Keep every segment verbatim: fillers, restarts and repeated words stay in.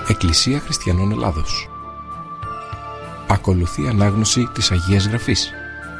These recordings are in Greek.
Εκκλησία Χριστιανών Ελλάδος. Ακολουθεί ανάγνωση της Αγίας Γραφής.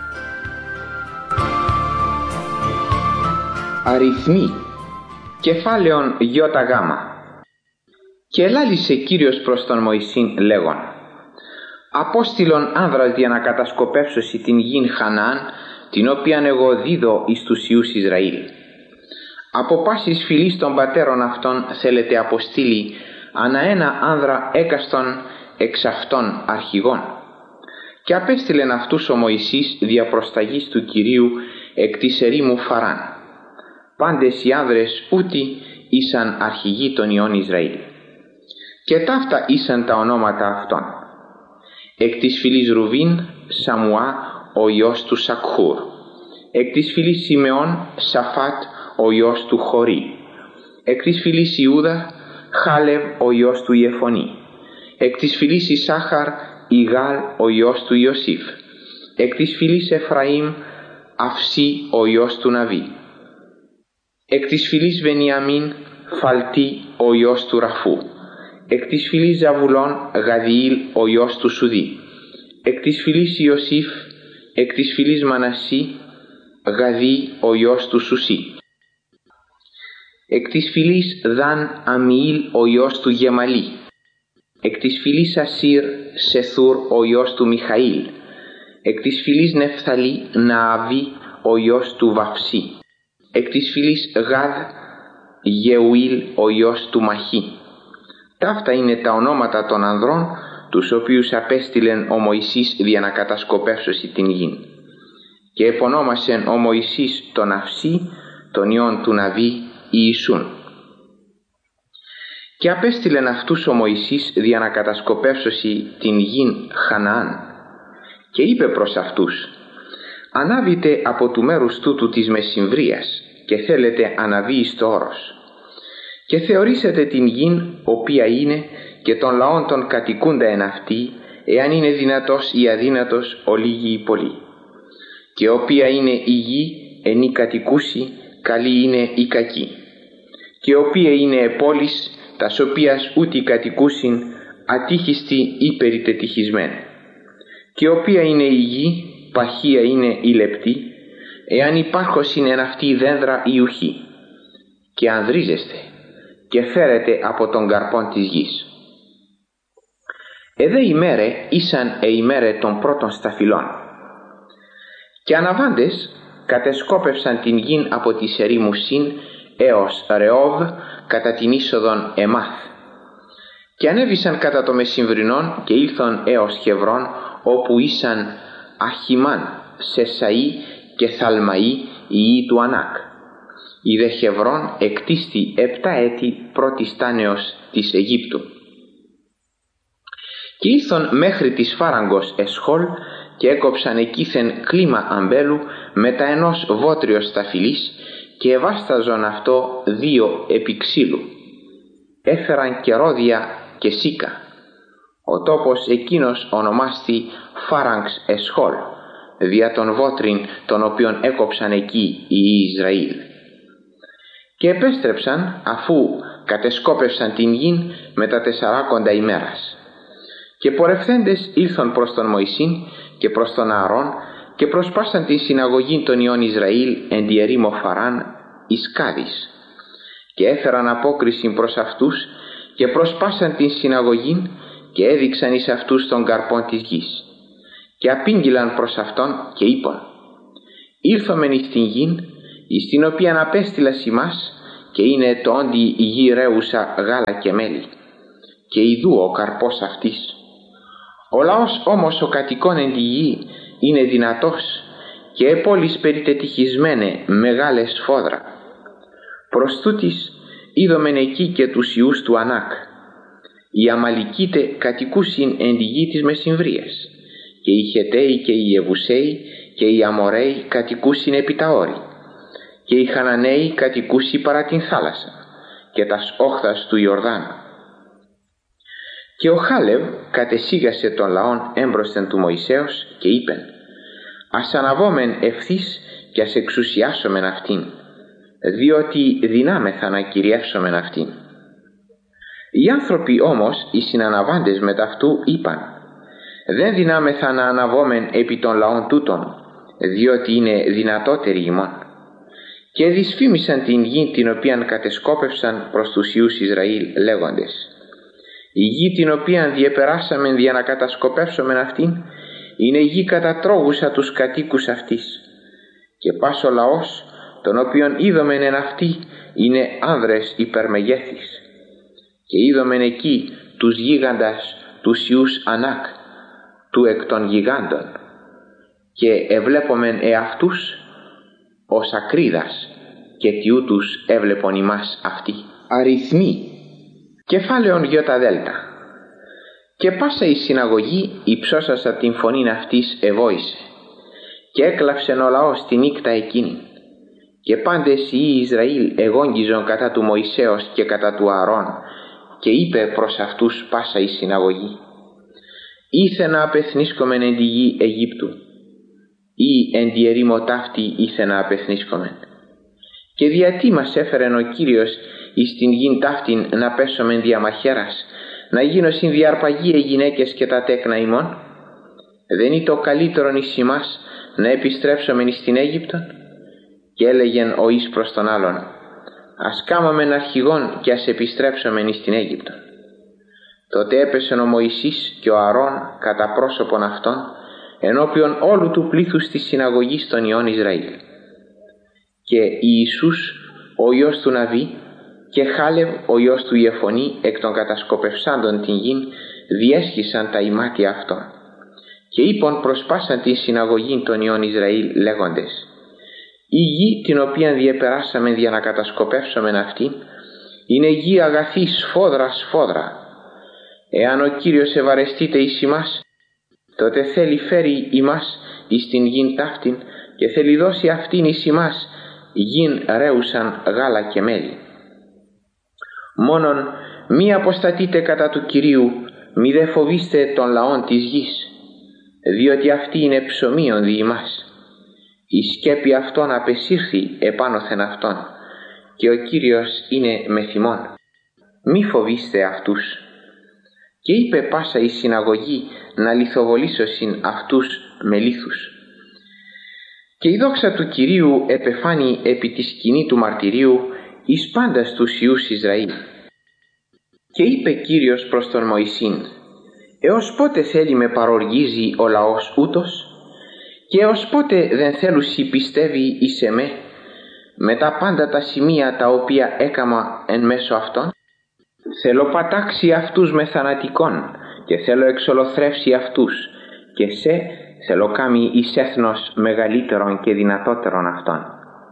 Αριθμοί. Κεφάλαιον γιώτα γάμα. Και ελάλησε Κύριος προς τον Μωυσήν λέγον: Απόστηλον άνδρας για να κατασκοπεύσωσι την γην Χαναάν, την οποίαν εγώ δίδω εις τους Υιούς Ισραήλ. Από πάσης φυλής των πατέρων αυτών θέλετε αποστείλει ανά ένα άνδρα έκαστον εξ αυτών αρχηγών. Και απέστειλεν αυτούς ο Μωυσής δια προσταγής του Κυρίου εκ της ερήμου Φαράν. Πάντες οι άνδρες ούτι ήσαν αρχηγοί των Υιών Ισραήλ. Και ταύτα ήσαν τα ονόματα αυτών. Εκ της φυλής Ρουβίν, Σαμουά, ο Υιός του Σακχούρ. Εκ της φυλής Σιμεών, Σαφάτ, ο Υιός του Χωρί. Εκ της φυλής Ιούδα, Χάλευ, ο Υιός του Ιεφωνή. Εκ της φυλής Ισάχαρ, Ιγάλ, ο Υιός του Ιωσήφ. Εκ της φυλής Εφραήμ, Αυσί, ο Υιός του Ναβί. Εκ της φυλής Βενιαμίν, Φαλτί, ο Υιός του Ραφού. Εκ της φυλής Ζαβουλών, Γαδιήλ, ο Υιός του Σουδί. Εκ της φυλής Ιωσήφ, εκ της φυλής Μανασί, Γαδί, ο Υιός του Σουσί. Εκ της φυλής Δαν, Αμιήλ, ο Υιός του Γεμαλή. Εκ της φυλής Ασύρ, Σεθούρ, ο Υιός του Μιχαήλ. Εκ της φυλής Νεφθαλή, Νααβί, ο Υιός του Βαυσί. Εκ της φυλής Γάδ, Γεουήλ, ο Υιός του Μαχή. Ταύτα είναι τα ονόματα των ανδρών, τους οποίους απέστειλεν ο Μωυσής για να κατασκοπεύσωσι την γην. Και επωνόμασεν ο Μωυσής τον Αυσί, τον Υιόν του Ναβί, Ιησούν. Και απέστειλεν αυτούς ο Μωυσής για να κατασκοπεύσωσι την γην Χαναάν. Και είπε προς αυτούς: Ανάβητε από του μέρους τούτου της μεσημβρίας και θέλετε αναβεί εις το όρος. Και θεωρήσετε την γην οποία είναι και των λαών των κατοικούντα εν αυτή, εάν είναι δυνατός ή αδύνατος ο λίγοι ή πολλοί. Και οποία είναι η γη εν η κατοικούσι, καλή είναι η κακή. Και οποία είναι πόλεις, τας οποίας ούτι κατοικούσιν, ατύχιστη ή περιτετυχισμένη. Και οποία είναι η γη, παχία είναι η λεπτή, εάν υπάρχωσιν εν αυτή δένδρα ή ουχή. Και ανδρίζεστε και φέρετε από τον καρπόν της γης. Εδέ ημέρε ήσαν ε ημέρε των πρώτων σταφυλών. Και αναβάντες κατεσκόπευσαν την γην από της ερήμου Συν έως Ρεόβ κατά την είσοδον Εμάθ. Και ανέβησαν κατά το μεσημβρινόν και ήλθον έως Χεβρόν, όπου ήσαν Αχιμάν, Σεσαΐ και Θαλμαΐ οι ιοί του Ανάκ. Η δε Χεβρόν εκτίστη επτά έτη πρώτης τάνεως της Αιγύπτου. Και ήλθον μέχρι της Φάραγκος Εσχόλ και έκοψαν εκείθεν κλίμα αμπέλου μετά ενός βότριος σταφυλής και εβάσταζον αυτό δύο επί ξύλου. Έφεραν και ρόδια και σίκα. Ο τόπος εκείνος ονομάστη Φάραγγς Εσχόλ, δια των βότριν των οποίων έκοψαν εκεί οι Ισραήλ. Και επέστρεψαν αφού κατεσκόπευσαν την γην μετά τεσσαράκοντα ημέρας. Και πορευθέντες ήλθον προς τον Μωυσήν και προς τον Ααρών και προσπάσαν την συναγωγή των Υιών Ισραήλ εν τη ερήμο Φαράν εις Κάδης. Και έφεραν απόκριση προς αυτούς και προσπάσαν την συναγωγή και έδειξαν εις αυτούς τον καρπόν της γης. Και απήγγειλαν προς αυτόν και είπαν: Ήλθομεν εις την γην, εις την οποία απέστειλας ημάς, και είναι το όντι η γη ρέουσα γάλα και μέλι. Και ιδού ο καρπός αυτής. Ο λαός όμως ο κατοικών εν τη γη είναι δυνατός και επόλεις περιτετυχισμένε μεγάλες σφόδρα. Προς τούτης είδομεν εκεί και τους ιούς του Ανάκ. Οι Αμαλικίτε κατοικούσιν εν τη γη της μεσημβρίας και οι Χεταίοι και οι Ιεβουσαίοι και οι Αμοραίοι κατοικούσιν επί τα όρη και οι Χαναναίοι κατοικούσι παρά την θάλασσα και τας όχθας του Ιορδάνου. Και ο Χάλευ κατεσίγασε των λαών έμπροσθεν του Μωυσέως και είπεν: Ας αναβόμεν ευθύς και ας εξουσιάσομεν αυτήν, διότι δυνάμεθα να κυριεύσομεν αυτήν. Οι άνθρωποι όμως, οι συναναβάντες μετ' αυτού, είπαν: «Δεν δυνάμεθα να αναβόμεν επί των λαών τούτων, διότι είναι δυνατότεροι ημών». Και δυσφήμισαν την γη την οποίαν κατεσκόπευσαν προς τους Υιούς Ισραήλ, λέγοντες: «Η γη την οποίαν διεπεράσαμεν για να κατασκοπεύσομεν αυτήν, είναι γη κατατρώγουσα τους κατοίκους αυτής. Και πας ο λαός, τον οποίον είδομεν εν αυτή, είναι άνδρες υπερμεγέθης. Και είδομεν εκεί τους γίγαντας, τους Υιούς Ανάκ, του εκ των γιγάντων. Και εβλέπομεν εαυτούς ως ακρίδας, και τιού τους έβλεπον ημάς αυτοί». Αριθμοί. Κεφάλαιον γιώτα δέλτα. Και πάσα η συναγωγή υψώσασα την φωνήν αυτής εβόησε, και έκλαυσεν ο λαός τη νύκτα εκείνη. Και πάντες οι Ισραήλ εγόγγιζον κατά του Μωυσέως και κατά του Ααρών, και είπε προς αυτούς πάσα η συναγωγή: «Ήθε να απεθνίσκομεν εν τη γη Αιγύπτου, ή εν τη ερήμο ταύτη ήθε να απεθνίσκομεν. Και διατί μας έφερεν ο Κύριος εις την γην ταύτην να πέσομεν δια μαχαίρας, να γίνωσιν διαρπαγή οι γυναίκες και τα τέκνα ημών? Δεν είναι το καλύτερον εις ημάς να επιστρέψομεν εις την Αίγυπτον?» Και έλεγεν ο εις προς τον άλλον: «Ας κάμαμεν αρχηγόν και ας επιστρέψομεν εις την Αίγυπτον». Τότε έπεσεν ο Μωυσής και ο Ααρών κατά πρόσωπον αυτών, ενώπιον όλου του πλήθους της συναγωγής των Υιών Ισραήλ. Και Ιησούς ο Υιός του Ναβί και Χάλευ ο Υιός του Ιεφωνή εκ των κατασκοπευσάντων την γην διέσχισαν τα ημάτια αυτών. Και είπον προς πάσαν την συναγωγή των Υιών Ισραήλ λέγοντες: «Η γη την οποία διεπεράσαμε για να κατασκοπεύσομεν αυτήν, είναι γη αγαθή σφόδρα σφόδρα. Εάν ο Κύριος ευαρεστείται εις ημάς, τότε θέλει φέρει ημάς εις την γην ταύτην και θέλει δώσει αυτήν εις ημάς γην ρέουσαν γάλα και μέλι. Μόνον μη αποστατείτε κατά του Κυρίου, μη δε φοβήστε των λαών της γης, διότι αυτή είναι ψωμίον δι' ημάς. Η σκέπη αυτών απεσύρθη επάνωθεν αυτών, και ο Κύριος είναι μεθ' ημών. Μη φοβήστε αυτούς». Και είπε πάσα η συναγωγή να λιθοβολήσωσιν αυτούς με λίθους. Και η δόξα του Κυρίου επεφάνει επί τη σκηνή του μαρτυρίου εις πάντας τους Υιούς Ισραήλ. Και είπε Κύριος προς τον Μωυσήν: «Έως πότε θέλει με παροργίζει ο λαός ούτως, και έως πότε δεν θέλουσι πιστεύει εις εμέ, με τα πάντα τα σημεία τα οποία έκαμα εν μέσω αυτών? Θέλω πατάξει αυτούς με θανατικόν, και θέλω εξολοθρεύσει αυτούς, και σε θέλω κάμει εις έθνος μεγαλύτερον και δυνατότερον αυτών».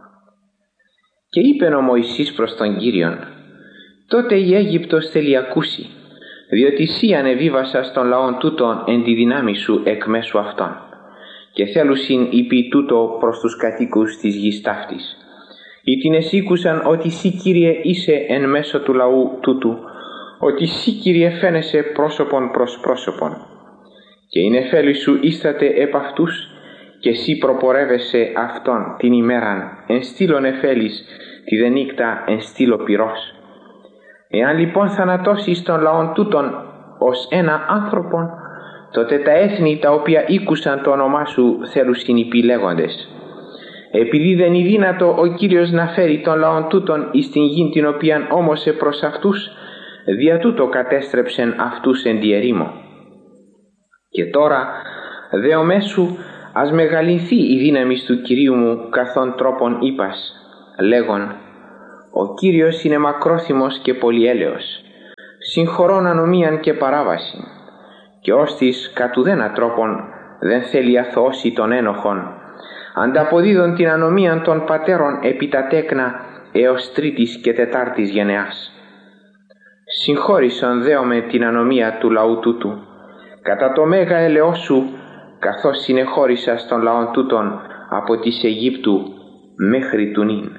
Και είπεν ο Μωυσής προς τον Κύριον: «Τότε η Αίγυπτος θέλει ακούσει, διότι σύ ανεβίβασας των λαών τούτων εν τη δυνάμει σου εκ μέσου αυτών, και θέλουσιν υπή τούτο προς τους κατοίκους της γης ταύτης. Ή την εσήκουσαν ότι σύ, Κύριε, είσαι εν μέσω του λαού τούτου, ότι σύ, Κύριε, φαίνεσαι πρόσωπον προς πρόσωπον. Και η νεφέλη σου ίσταται επ' αυτούς, και σύ προπορεύεσαι αυτόν την ημέραν εν στήλο νεφέλης, τη δε νύκτα εν στήλο πυρός. Εάν λοιπόν θανατώσεις των λαών τούτων ως ένα άνθρωπον, τότε τα έθνη τα οποία ήκουσαν το όνομά σου θέλουν συνυπή λέγοντες: επειδή δεν είναι δύνατο ο Κύριος να φέρει των λαών τούτων εις την γη την οποίαν όμωσε προς αυτούς, δια τούτο κατέστρεψεν αυτούς εν τη ερήμο. Και τώρα δεομέσου ας μεγαλυνθεί η δύναμη του Κυρίου μου καθόν τρόπον είπας, λέγον: ο Κύριος είναι μακρόθυμος και πολυέλεος, συγχωρών ανομίαν και παράβαση, και ώστις κατ' ουδένα τρόπον δεν θέλει αθωώσει των ένοχων, ανταποδίδων την ανομίαν των πατέρων επί τα τέκνα έως τρίτης και τετάρτης γενεάς. Συγχώρησον δέομαι την ανομία του λαού τούτου, κατά το μέγα ελεός σου, καθώς συνεχώρησα στον λαόν τούτον από της Αιγύπτου μέχρι του νυν.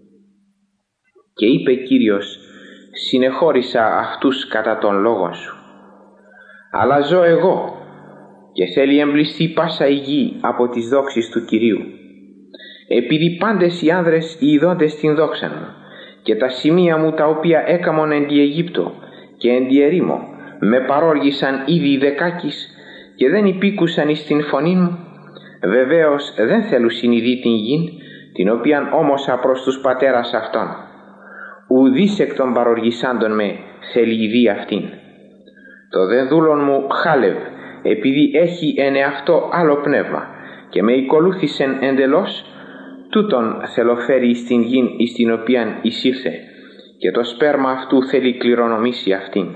Και είπε Κύριος: συνεχώρησα αυτούς κατά τον λόγο σου. Αλλά ζω εγώ, και θέλει εμπληστεί πάσα η γη από τις δόξεις του Κυρίου. Επειδή πάντες οι άνδρες οι ειδώντες την δόξα μου, και τα σημεία μου τα οποία έκαμον εν τη Αιγύπτο, και εν τη ερήμο με παρόργησαν ήδη δεκάκις και δεν υπήκουσαν εις την φωνή μου. Βεβαίως δεν θέλουν συνειδεί την γην, την οποίαν όμωσα προς τους πατέρας αυτών. Ουδής εκ των παροργησάντων με θέλει ειδεί αυτήν. Το δε δούλον μου Χάλευ, επειδή έχει εν εαυτό άλλο πνεύμα και με οικολούθησεν εντελώς, τούτον θέλω φέρει εις την γην εις την οποίαν εισήλθε, και το σπέρμα αυτού θέλει κληρονομήσει αυτήν.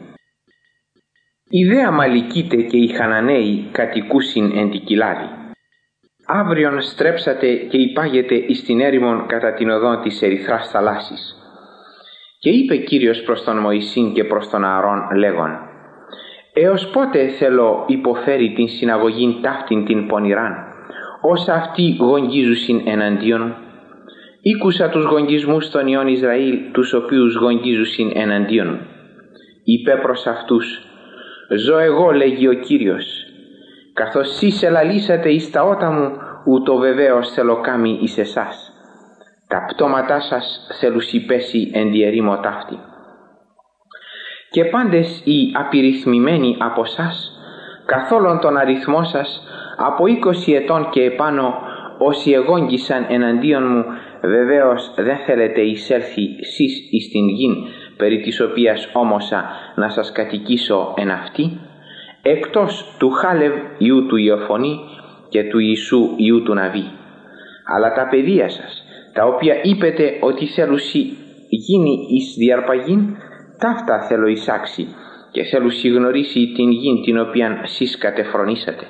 Οι δε Αμαλικίτε και οι Χαναναίοι κατοικούσιν εν τη κοιλάδη. Αύριον στρέψατε και υπάγετε εις την έρημον κατά την οδόν της ερυθράς θαλάσσης. Και είπε Κύριος προς τον Μωυσήν και προς τον Ααρών λέγον: έως πότε θέλω υποφέρει την συναγωγήν ταύτην την πονηράν, όσα αυτοί γογγίζουσιν εναντίον. Ήκουσα τους γογγισμούς των ιών Ισραήλ, τους οποίους γογγίζουσιν εναντίον. Είπε προς αυτούς: ζω εγώ, λέγει ο Κύριος, καθώς σεις ελαλήσατε εις τα ότα μου, ούτω βεβαίως θέλω κάμει εις εσάς. Τα πτώματά σας θέλους υπέσει εν τη ερήμο ταύτη. Και πάντες οι απειριθμημένοι από σας, καθόλον τον αριθμό σας, από είκοσι ετών και επάνω, όσοι εγόγγισαν εναντίον μου, βεβαίως δεν θέλετε εισέλθει σεις εις την γην, περί της οποίας όμωσα να σας κατοικήσω εν αυτή, εκτός του Χάλευ ιού του Ιωφωνή και του Ιησού ιού του Ναβί. Αλλά τα παιδεία σας, τα οποία είπετε ότι θέλουσι γίνει εις διαρπαγήν, ταύτα θέλω εισάξει και θέλουσι γνωρίσει την γην την οποίαν σεις κατεφρονήσατε.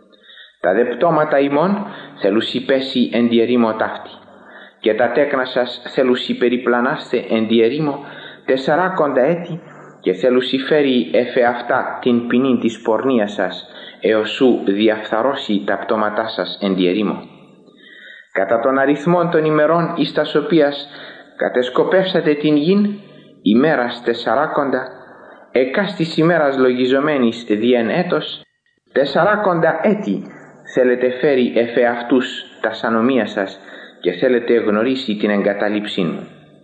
Τα δε πτώματα ημών θέλουσι πέσει εν τη ερήμο ταύτη, και τα τέκνα σας θέλουσι περιπλανάστε εν τη ερήμο τεσσαράκοντα έτη, και θέλουσι φέρει εφ' αυτά την ποινή της πορνείας σας, έως σου διαφθαρώσει τα πτώματά σας εν τη ερήμο. Κατά των αριθμών των ημερών εις τας οποίας κατεσκοπεύσατε την γην, ημέρας τεσσαράκοντα, εκάστης ημέρας λογιζομένης διεν έτος, τεσσαράκοντα έτη θέλετε φέρει εφ' αυτούς τα σανομία σας και θέλετε γνωρίσει την εγκατάλειψή μου.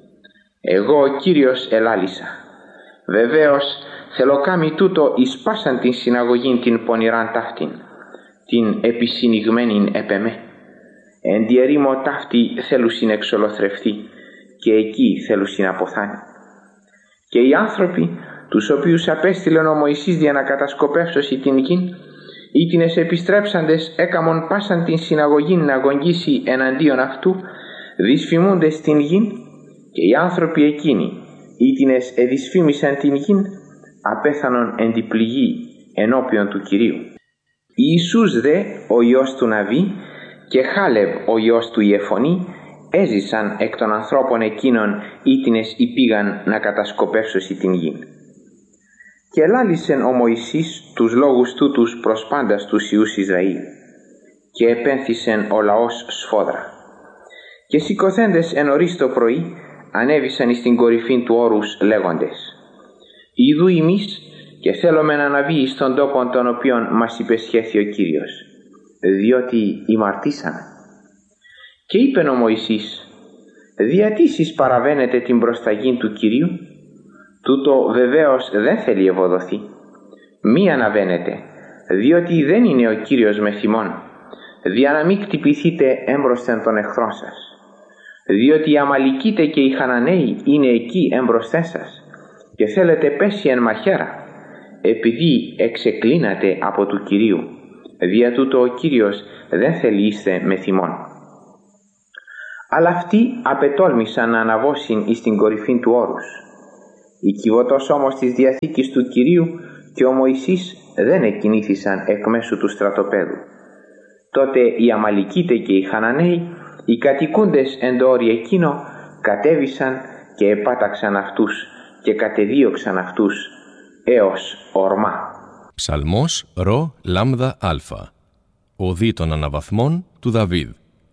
Εγώ ο Κύριος ελάλησα. Βεβαίως θέλω κάμει τούτο εις πάσαν την συναγωγήν την πονηράν ταύτην, την επισυνηγμένην επ' εμέ. Εν τη ερήμο ταύτη θέλουσιν εξολοθρευτεί και εκεί θέλουσιν αποθάνει. Και οι άνθρωποι, τους οποίους απέστειλεν ο Μωυσής για να κατασκοπεύσωση την γην, ή τινες επιστρέψαντες έκαμον πάσαν την συναγωγήν να γογγίσει εναντίον αυτού, δυσφημούντες την γην, και οι άνθρωποι εκείνοι, ή τινες εδυσφήμισαν την γην, απέθανον εν τη πληγή ενώπιον του Κυρίου. Ιησούς δε, ο Υιός του Ναβί, και Χάλευ, ο Υιός του Ιεφωνή, έζησαν εκ των ανθρώπων εκείνων ήτινες υπήγαν να κατασκοπεύσωση την γην. Και ελάλησεν ο Μωυσής τους λόγους τούτους προς πάντας τους Υιούς Ισραήλ, και επένθησεν ο λαός σφόδρα. Και σηκωθέντες εν νωρίς το πρωί, ανέβησαν εις την κορυφήν του όρους λέγοντες: «Ιδού ημείς και θέλουμε να αναβεί εις τον τόπον τον οποίον μας υπεσχέθη ο Κύριος, διότι ημαρτήσαμε». Και είπεν ο Μωυσής: «Διατί σεις παραβαίνετε την προσταγήν του Κυρίου? Τούτο βεβαίως δεν θέλει ευωδοθεί. Μη αναβαίνετε, διότι δεν είναι ο Κύριος με θυμών, δια να μην κτυπηθείτε έμπροσθεν των εχθρών σας. Διότι οι Αμαλικίτε και οι Χαναναίοι είναι εκεί έμπροσθεν σας, και θέλετε πέσει εν μαχαίρα, επειδή εξεκλίνατε από του Κυρίου. Δια τούτο ο Κύριος δεν θέλει είστε με θυμών». Αλλά αυτοί απετόλμησαν να αναβώσουν εις την κορυφήν του όρους. Οι κυβωτός όμως της Διαθήκης του Κυρίου και ο Μωυσής δεν εκκινήθησαν εκ μέσου του στρατοπέδου. Τότε οι Αμαλικίτε και οι Χαναναίοι, οι κατοικούντες εν το όρι εκείνο, κατέβησαν και επάταξαν αυτούς και κατεδίωξαν αυτούς έως ορμά. Ψαλμός ρο λάμδα αλφα. Οδή των αναβαθμών του Δαβίδ.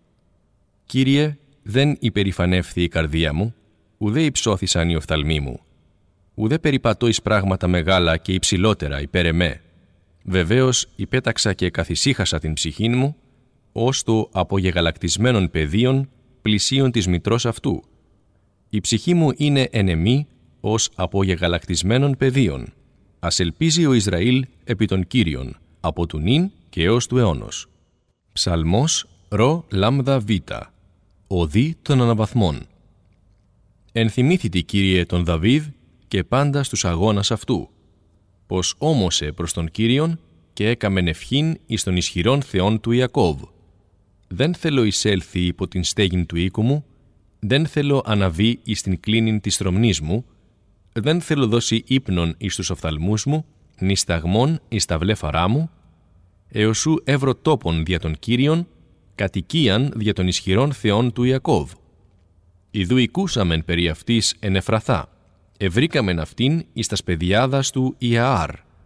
Κύριε, δεν υπερηφανεύθη η καρδία μου, ουδέ υψώθησαν οι οφθαλμοί μου. Ουδέ περιπατώ εις πράγματα μεγάλα και υψηλότερα υπέρ εμέ. Βεβαίως υπέταξα και καθησύχασα την ψυχήν μου, ως το απογεγαλακτισμένων πεδίων πλησίων της μητρός αυτού. Η ψυχή μου είναι εν εμή, ως απογεγαλακτισμένων πεδίων. Ας ελπίζει ο Ισραήλ επί των Κύριων, από του νυν και έως του αιώνος. Ψαλμός ρο λάμδα β. Οδή των αναβαθμών. Ενθυμήθητη, Κύριε, τον Δαβίδ και πάντα στους αγώνας αυτού, πως όμωσε προς τον Κύριον και έκαμεν ευχήν εις των ισχυρών θεών του Ιακώβ. Δεν θέλω εισέλθει υπό την στέγην του οίκου μου, δεν θέλω αναβεί εις την κλίνην της τρομνής μου, δεν θέλω δώσει ύπνον εις τους οφθαλμούς μου, νη σταγμόν εις τα βλέφαρά μου, έως σου έβρω τόπον δια των Κύριων, κατοικίαν δια των ισχυρών θεών του Ιακώβ. Ιδού οικούσαμεν περί αυτής εν Εφραθά, ευρήκαμεν αυτήν εις τας πεδιάδας του Ιαάρ.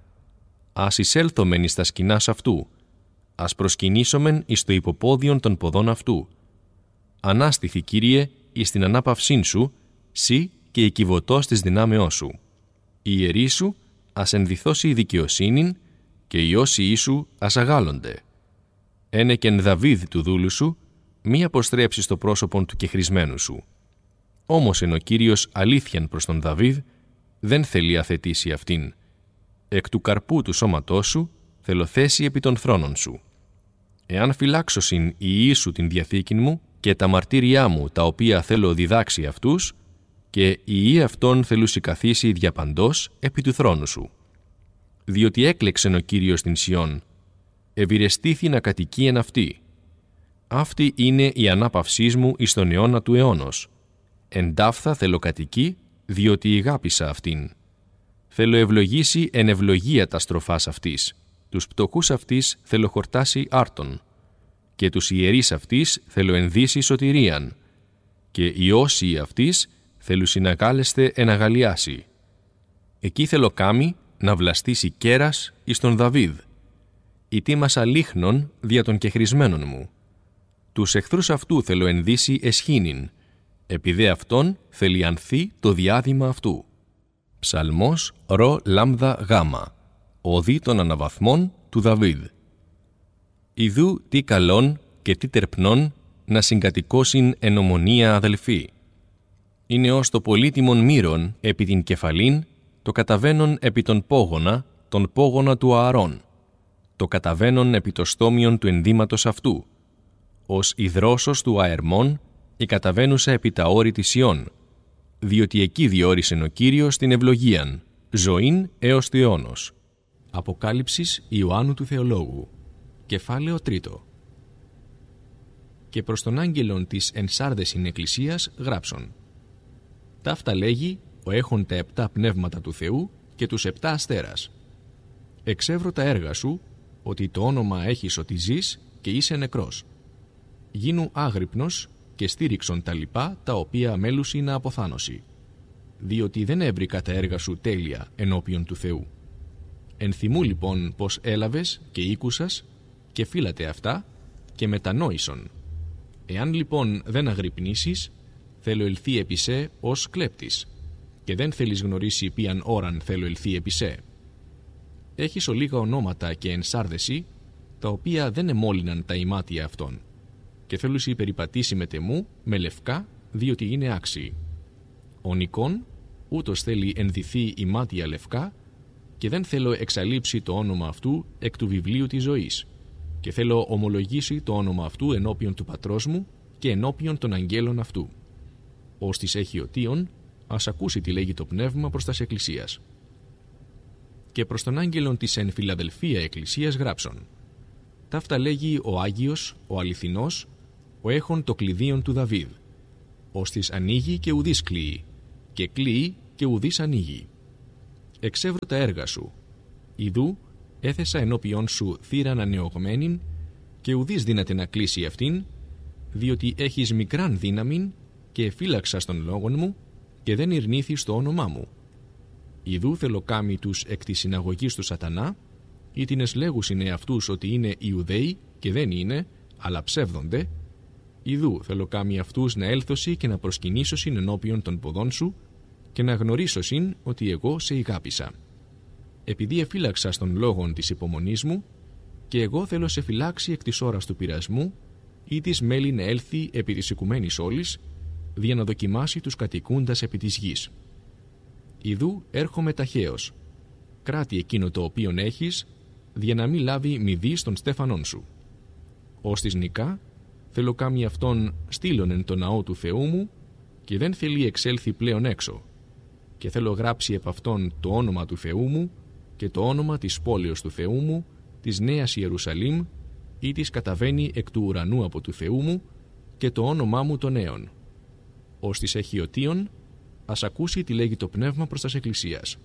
Ας εισέλθομεν εις τα σκηνάς αυτού, ας προσκυνήσομεν εις το υποπόδιον των ποδών αυτού. Ανάστηθη, Κύριε, εις την ανάπαυσήν σου, σύ και η κυβωτός της δυνάμεώς σου. Η ιερή σου ας ενδυθώσει η δικαιοσύνην και οι όσοι ίσου ας αγάλλονται. Ένεκεν Δαβίδ του δούλου σου, μη αποστρέψεις το πρόσωπον του κεχρισμένου σου. Όμως εν ο Κύριος αλήθιαν προς τον Δαβίδ, δεν θέλει αθετήσει αυτήν. Εκ του καρπού του σώματός σου θέλω θέση επί των θρόνων σου. Εάν φυλάξωσιν η ιή σου την διαθήκην μου και τα μαρτύριά μου τα οποία θέλω διδάξει αυτούς, και η ιή αυτών θέλουσι καθίσει διαπαντός επί του θρόνου σου. Διότι έκλεξεν ο Κύριος την Σιών, ευηρεστήθη να κατοικεί εν αυτή. Αυτή είναι η ανάπαυσής μου εις τον αιώνα του αιώνος. Εντάφθα θέλω κατοικεί, διότι ηγάπησα αυτήν. Θέλω ευλογήσει εν ευλογία τα στροφάς αυτής. Τους πτωχούς αυτής θέλω χορτάσει άρτον. Και τους ιερείς αυτής θέλω ενδύσει σωτηρίαν. Και οι όσοι αυτής θέλουν συναγάλεστε εν αγαλιάσει. Εκεί θέλω κάμι να βλαστήσει κέρας εις τον Δαβίδ. Ητήμασα λίχνον δια των κεχρισμένων μου. Τους εχθρούς αυτού θέλω ενδύσει εσχήνην. Επειδή αυτόν θέλει ανθεί το διάδημα αυτού. Ψαλμός ρο λάμδα γάμα. Οδή των αναβαθμών του Δαβίδ. Ιδού τι καλόν και τι τερπνών να συγκατοικώσιν εν ομονία αδελφοί. Είναι ως το πολύτιμον μύρον επί την κεφαλήν, το καταβαίνον επί τον πόγονα, τον πόγονα του Ααρών, το καταβαίνον επί το στόμιον του ενδύματος αυτού, ως υδρόσος του αερμών, η καταβαίνουσα επί τα όρη της Ιών, διότι εκεί διόρισεν ο Κύριος την ευλογίαν, ζωήν έως του αιώνος. Αποκάλυψης Ιωάννου του Θεολόγου, κεφάλαιο τρίτο. Και προς τον άγγελον της ενσάρδεσιν εκκλησίας γράψον. Ταύτα λέγει ο έχων τα επτά πνεύματα του Θεού και τους επτά αστέρας. Εξεύρω τα έργα σου, ότι το όνομα έχεις ότι ζεις και είσαι νεκρός. Γίνου άγρυπνος και στήριξον τα λοιπά τα οποία μέλουσι να αποθάνωση. Διότι δεν έβρικα τα έργα σου τέλεια ενώπιον του Θεού. Ενθυμού λοιπόν πως έλαβες και ήκουσας και φύλατε αυτά και μετανόησον. Εάν λοιπόν δεν αγρυπνήσεις, θέλω ελθεί επί σε ως κλέπτης, και δεν θέλεις γνωρίσει ποιαν ώραν θέλω ελθεί επί σε. Έχεις ολίγα ονόματα και ενσάρδεση, τα οποία δεν εμόλυναν τα ημάτια αυτών, και θέλουσι περιπατήσει με τεμού με λευκά, διότι είναι άξιοι. Ο Νικόν ούτως θέλει ενδυθεί ημάτια λευκά, και δεν θέλω εξαλείψει το όνομα αυτού εκ του βιβλίου της ζωής, και θέλω ομολογήσει το όνομα αυτού ενώπιον του πατρός μου και ενώπιον των αγγέλων αυτού. Ως της έχει οτίον, ας ακούσει τι λέγει το πνεύμα προς τας εκκλησίας. Και προς τον άγγελον της εν Φιλαδελφία εκκλησίας γράψον. Ταύτα λέγει ο Άγιος, ο αληθινός, ο έχων το κλειδίον του Δαβίδ. Ως της ανοίγει και ουδής κλείει, και κλείει και ουδής ανοίγει. Εξεύρω τα έργα σου. Ιδού έθεσα ενώπιον σου θύραν ανεωγμένην, και ουδής δύναται να κλείσει αυτήν, διότι έχεις μικράν δύναμην και εφύλαξα στον λόγον μου και δεν ειρνήθης το όνομά μου. Ιδού θέλω κάμει τους εκ της συναγωγής του σατανά, ή την εσλέγουσιν εαυτούς ότι είναι Ιουδαίοι και δεν είναι, αλλά ψεύδονται. Ιδού θέλω κάμει αυτούς να έλθωσι και να προσκυνήσωσιν ενώπιον των ποδών σου και να γνωρίσωσιν ότι εγώ σε ηγάπησα. Επειδή εφύλαξα στον λόγον της υπομονής μου, και εγώ θέλω σε φυλάξει εκ της ώρας του πειρασμού, ή της μέλη να έλθει επί της οικουμένης όλης, δια να δοκιμάσει τους κατοικούντας επί της γης. ιδού έρχομαι ταχαίως. Κράτη εκείνο το οποίον έχεις, για να μην λάβει μηδή στον στέφανόν σου. Ως της νικά, θέλω κάμει αυτόν στείλον εν το ναό του Θεού μου και δεν θέλει εξέλθει πλέον έξω. Και θέλω γράψει επ' αυτόν το όνομα του Θεού μου και το όνομα της πόλεως του Θεού μου, της Νέας Ιερουσαλήμ, ή της καταβαίνει εκ του ουρανού από του Θεού μου, και το όνομά μου των νέων. Ως της εχιωτίων, ας ακούσει τι λέγει το πνεύμα προς τας εκκλησίας.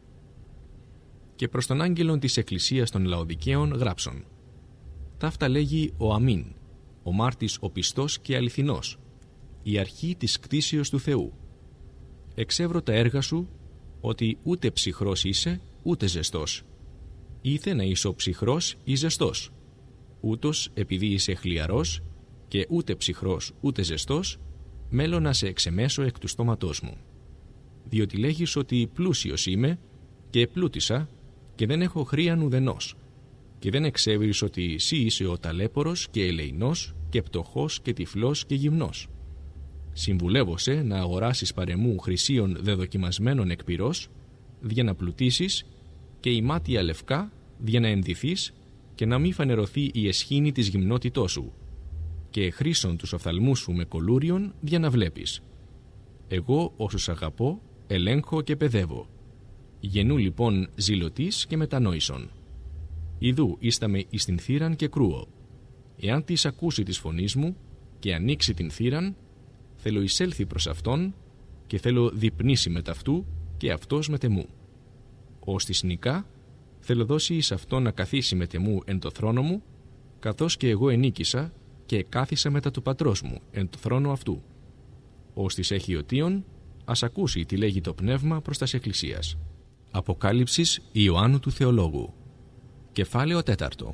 Και προς τον άγγελον της εκκλησίας των Λαοδικαίων γράψον. Ταύτα λέγει ο Αμήν, ο μάρτης ο πιστός και αληθινός, η αρχή της κτήσεως του Θεού. Εξεύρω τα έργα σου, ότι ούτε ψυχρός είσαι, ούτε ζεστός. Ήθε να είσαι ο ψυχρός ή ζεστός. Ούτως, επειδή είσαι χλιαρός και ούτε ψυχρός ούτε ζεστός, μέλω να σε εξεμέσω εκ του στόματός μου. Διότι λέγεις ότι πλούσιος είμαι και επλούτησα και δεν έχω χρείαν ουδενός, και δεν εξέβρεις ότι εσύ είσαι ο ταλέπορος και ελεηνός και πτωχός και τυφλός και γυμνός. Συμβουλεύωσε να αγοράσεις παρεμού χρυσίων δεδοκιμασμένων εκ πυρός, δια να πλουτίσεις, και η μάτια λευκά, δια να ενδυθείς και να μην φανερωθεί η εσχήνη της γυμνότητός σου, και χρήσον τους οφθαλμούς σου με κολούριον, δια να βλέπεις. Εγώ όσους αγαπώ, ελέγχω και παιδεύω. Γενού λοιπόν ζηλωτής και μετανόησον. Ιδούίσταμε εις την θύραν και κρούω. Εάν της ακούσει της φωνής μου και ανοίξει την θύραν, θέλω εισέλθει προς αυτόν και θέλω διπνήσει με ταυτού και αυτός με τεμού. Ως της νικά θέλω δώσει εις αυτόν να καθίσει με τεμού εν το θρόνο μου, καθώς και εγώ ενίκησα και κάθισα μετά του πατρός μου εν το θρόνο αυτού. Ως της εχιωτίων, ας ακούσει τι λέγει το πνεύμα προς τας εκκλησίας. Αποκάλυψης Ιωάννου του Θεολόγου. Κεφάλαιο τέταρτο.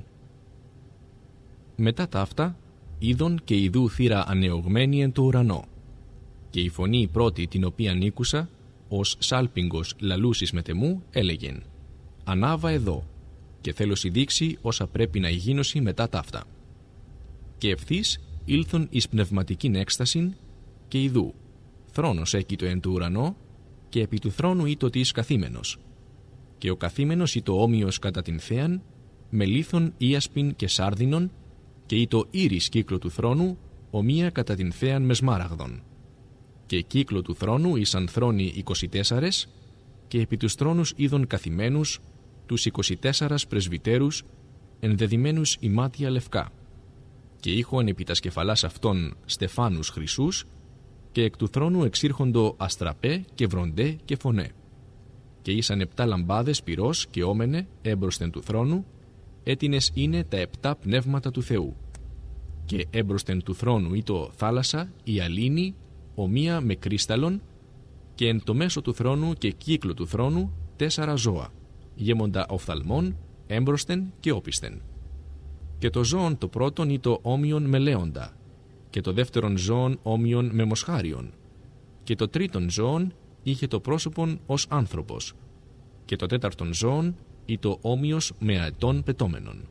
Μετά ταύτα, είδον και ιδού θύρα ανεωγμένη εν το ουρανό. Και η φωνή η πρώτη την οποία ήκουσα, ως σάλπιγγος λαλούσης με τεμού, έλεγεν: «Ανάβα εδώ, και θέλω σοι δείξει όσα πρέπει να γίνωση μετά ταύτα». Και ευθύς ήλθον εις πνευματικήν έκστασιν, και ιδού, θρόνος έκειτο εν του ουρανό, και επί του θρόνου ήτο της καθήμενος. Και ο καθήμενος ήτο όμοιος κατά την θέαν, με λίθον ίασπιν και σάρδινον, και ήτο ήρης κύκλο του θρόνου, ομοία κατά την θέαν με σμάραγδον. Και κύκλο του θρόνου ήσαν θρόνοι εικοσιτέσσαρες, και επί τους θρόνους είδων καθημένους, τους εικοσιτέσσαρας πρεσβυτέρους, ενδεδημένους ημάτια λευκά. Και ήχον επί τας κεφαλάς αυτών στεφάνους χρυσούς, και εκ του θρόνου εξήρχοντο αστραπέ και βροντέ και φωνέ. Και ήσαν επτά λαμπάδες πυρός και όμενε έμπροσθεν του θρόνου, έτινες είναι τα επτά πνεύματα του Θεού. Και έμπροσθεν του θρόνου ήτο θάλασσα, η αλήνη, ομοία με κρίσταλον, και εν το μέσο του θρόνου και κύκλο του θρόνου τέσσερα ζώα, γέμοντα οφθαλμών, έμπροσθεν και όπισθεν. Και το ζώον το πρώτον ήτο όμοιον με λέοντα, και το δεύτερον ζώον όμοιον με μοσχάριον, και το τρίτον ζώον είχε το πρόσωπον ως άνθρωπος, και το τέταρτον ζώον ήτο όμοιος με αετών πετώμενον.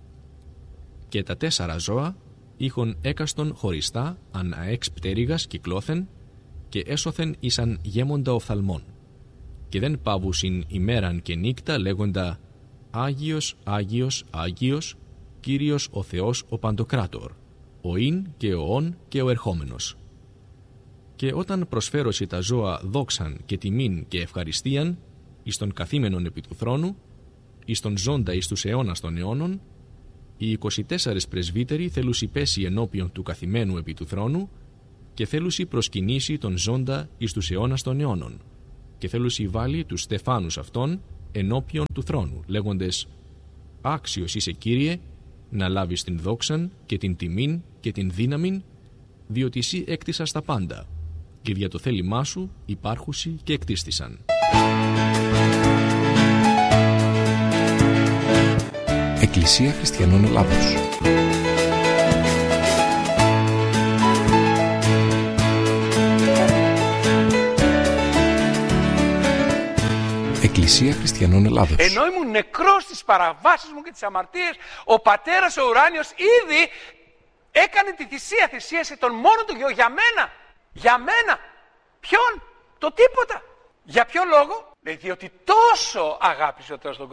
Και τα τέσσερα ζώα είχον έκαστον χωριστά ανά εξ πτέρυγας κυκλώθεν, και έσωθεν ήσαν γέμοντα οφθαλμών, και δεν πάβουσιν ημέραν και νύκτα λέγοντα «Άγιος, Άγιος, Άγιος, Κύριος ο Θεός ο Παντοκράτορ, ο Ιν και ο Ον και ο Ερχόμενος». Και όταν προσφέρωση τα ζώα δόξαν και τιμήν και ευχαριστίαν εις τον καθήμενον επί του θρόνου, εις τον ζώντα εις τους αιώνας των αιώνων, οι εικοσιτέσσαρες πρεσβύτεροι θέλουσι πέσει ενώπιον του καθημένου επί του θρόνου, και θέλουσι προσκυνήσει τον ζώντα εις τους αιώνας των αιώνων, και θέλουσι βάλει τους στεφάνους αυτών ενώπιον του θρόνου, λέγοντες «Άξιος είσαι, Κύριε, να λάβεις την δόξαν και την τιμήν και την δύναμην, διότι εσύ έκτισας τα πάντα, και δια το θέλημά σου υπάρχουσι και εκτίστησαν». Εκκλησία Χριστιανών Ελλάδος. Εκκλησία Χριστιανών Ελλάδος. Ενώ ήμουν νεκρός στις παραβάσεις μου και τις αμαρτίες, ο Πατέρας ο ουράνιος ήδη έκανε τη θυσία, θυσίασε τον μόνο του γιο για μένα. Για μένα. Ποιον? Το τίποτα. Για ποιο λόγο? Λέει, διότι τόσο αγάπησε ο Θεός τον κόσμο.